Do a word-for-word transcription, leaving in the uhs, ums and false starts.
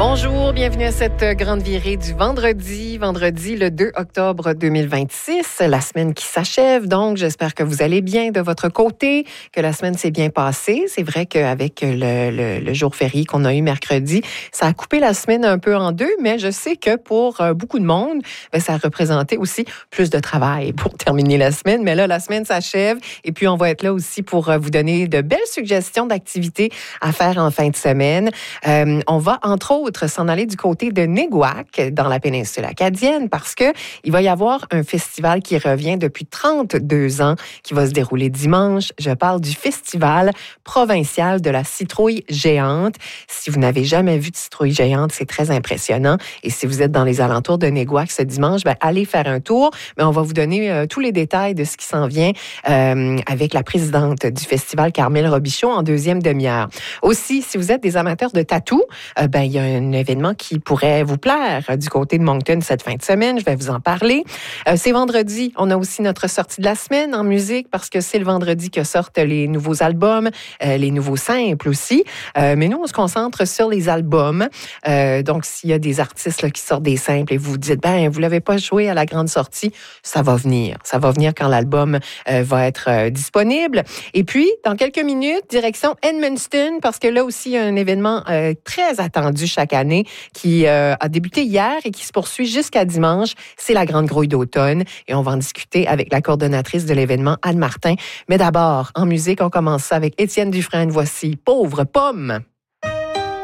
Bonjour, bienvenue à cette grande virée du vendredi, vendredi le deux octobre deux mille vingt-six, la semaine qui s'achève. Donc, j'espère que vous allez bien de votre côté, que la semaine s'est bien passée. C'est vrai qu'avec le, le, le jour férié qu'on a eu mercredi, ça a coupé la semaine un peu en deux, mais je sais que pour beaucoup de monde, ça a représenté aussi plus de travail pour terminer la semaine. Mais là, la semaine s'achève et puis on va être là aussi pour vous donner de belles suggestions d'activités à faire en fin de semaine. Euh, on va, entre autres, s'en aller du côté de Néguac, dans la péninsule acadienne, parce que il va y avoir un festival qui revient depuis trente-deux ans, qui va se dérouler dimanche. Je parle du Festival provincial de la citrouille géante. Si vous n'avez jamais vu de citrouille géante, c'est très impressionnant. Et si vous êtes dans les alentours de Néguac ce dimanche, ben, allez faire un tour. Mais on va vous donner euh, tous les détails de ce qui s'en vient euh, avec la présidente du festival, Carmel Robichaud, en deuxième demi-heure. Aussi, si vous êtes des amateurs de tatou, euh, ben, il y a un un événement qui pourrait vous plaire du côté de Moncton cette fin de semaine. Je vais vous en parler. Euh, c'est vendredi. On a aussi notre sortie de la semaine en musique parce que c'est le vendredi que sortent les nouveaux albums, euh, les nouveaux simples aussi. Euh, mais nous, on se concentre sur les albums. Euh, donc, s'il y a des artistes là, qui sortent des simples et vous vous dites, ben, vous l'avez pas joué à la grande sortie, ça va venir. Ça va venir quand l'album euh, va être euh, disponible. Et puis, dans quelques minutes, direction Edmundston parce que là aussi, il y a un événement euh, très attendu chaque année qui euh, a débuté hier et qui se poursuit jusqu'à dimanche. C'est la Grande Grouille d'automne et on va en discuter avec la coordonnatrice de l'événement, Anne Martin. Mais d'abord, en musique, on commence ça avec Étienne Dufresne. Voici Pauvre Pomme.